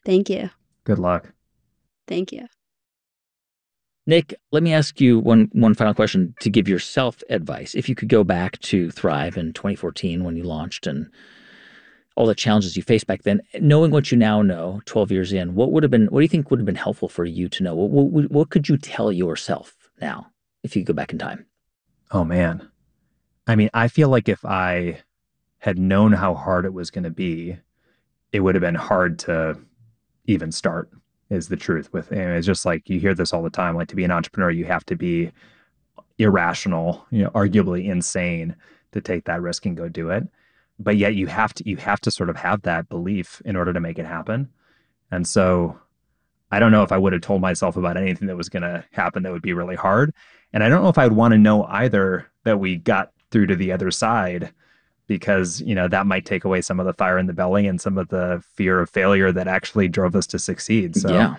Thank you. Good luck. Thank you. Nick, let me ask you one final question to give yourself advice. If you could go back to Thrive in 2014 when you launched and all the challenges you faced back then, knowing what you now know 12 years in, what do you think would have been helpful for you to know? What could you tell yourself now if you could go back in time? Oh, man. I mean, I feel like if I had known how hard it was going to be, it would have been hard to even start, is the truth. It's just like, you hear this all the time, like, to be an entrepreneur, you have to be irrational, arguably insane to take that risk and go do it. But yet you have to sort of have that belief in order to make it happen. And so I don't know if I would have told myself about anything that was going to happen that would be really hard. And I don't know if I'd want to know either that we got through to the other side, because, that might take away some of the fire in the belly and some of the fear of failure that actually drove us to succeed. So yeah.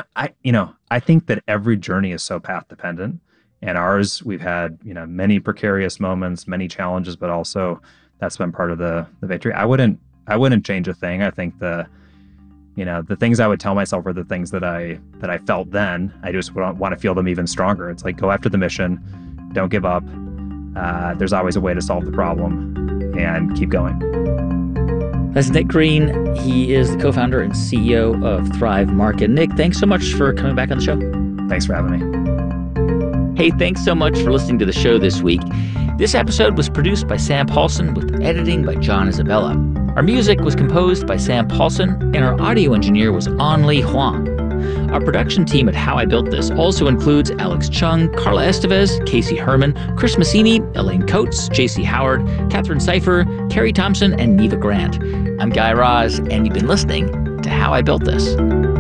I think that every journey is so path dependent, and ours, we've had, many precarious moments, many challenges, but also that's been part of the victory. I wouldn't change a thing. I think the things I would tell myself are the things that I felt then. I just want to feel them even stronger. It's like, go after the mission, don't give up. There's always a way to solve the problem, and keep going. That's Nick Green. He is the co-founder and CEO of Thrive Market. Nick, thanks so much for coming back on the show. Thanks for having me. Hey, thanks so much for listening to the show this week. This episode was produced by Sam Paulson with editing by John Isabella. Our music was composed by Sam Paulson, and our audio engineer was Anli Huang. Our production team at How I Built This also includes Alex Chung, Carla Estevez, Casey Herman, Chris Massini, Elaine Coates, JC Howard, Catherine Cipher, Carrie Thompson, and Neva Grant. I'm Guy Raz, and you've been listening to How I Built This.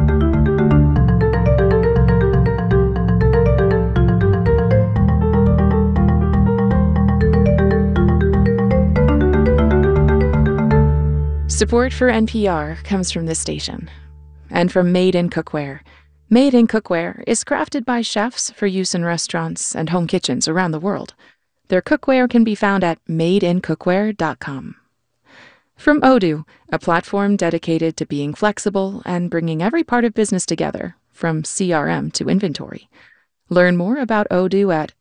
Support for NPR comes from this station and from Made in Cookware. Made in Cookware is crafted by chefs for use in restaurants and home kitchens around the world. Their cookware can be found at madeincookware.com. From Odoo, a platform dedicated to being flexible and bringing every part of business together, from CRM to inventory. Learn more about Odoo at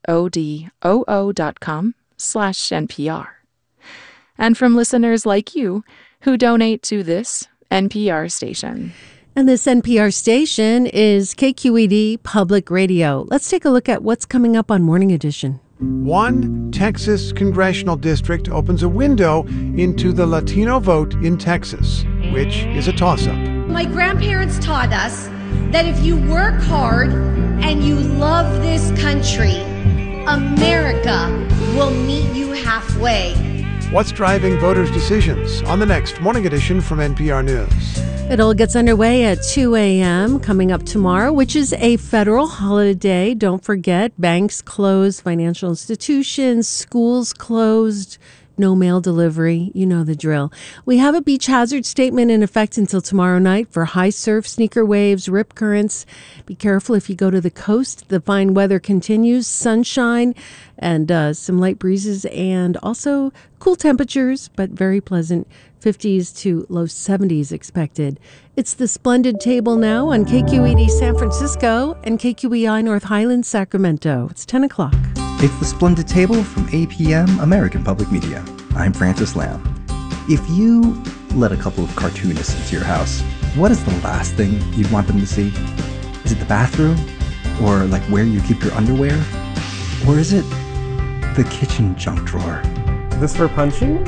odoo.com/NPR. And from listeners like you who donate to this NPR station. And this NPR station is KQED Public Radio. Let's take a look at what's coming up on Morning Edition. One Texas congressional district opens a window into the Latino vote in Texas, which is a toss-up. My grandparents taught us that if you work hard and you love this country, America will meet you halfway. What's driving voters' decisions on the next Morning Edition from NPR News? It all gets underway at 2 a.m. coming up tomorrow, which is a federal holiday. Don't forget, banks closed, financial institutions, schools closed, no mail delivery. You know the drill. We have a beach hazard statement in effect until tomorrow night for high surf, sneaker waves, rip currents. Be careful if you go to the coast. The fine weather continues, sunshine and some light breezes, and also cool temperatures, but very pleasant 50s to low 70s expected. It's the Splendid Table now on KQED San Francisco and KQEI North Highlands, Sacramento. It's 10 o'clock. It's the Splendid Table from APM American Public Media. I'm Francis Lamb. If you let a couple of cartoonists into your house, what is the last thing you'd want them to see? Is it the bathroom? Or like where you keep your underwear? Or is it the kitchen junk drawer? This for punching?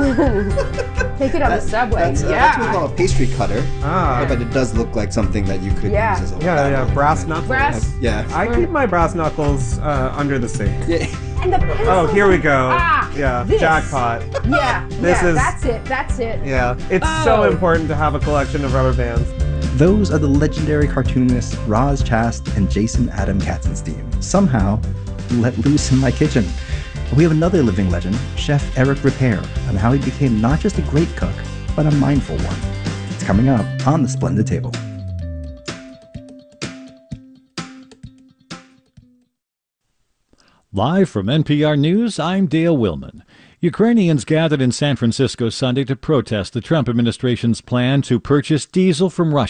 Take it on the subway. That's what we call a pastry cutter. But it does look like something that you could use as a brass knuckles. Brass? Yeah. I keep my brass knuckles under the sink. Yeah. And the pencil. Oh, here we go. This. Jackpot. Yeah, that's it. Yeah, it's so important to have a collection of rubber bands. Those are the legendary cartoonists Roz Chast and Jason Adam Katzenstein, somehow let loose in my kitchen. We have another living legend, Chef Eric Repair, on how he became not just a great cook, but a mindful one. It's coming up on the Splendid Table. Live from NPR News, I'm Dale Willman. Ukrainians gathered in San Francisco Sunday to protest the Trump administration's plan to purchase diesel from Russia.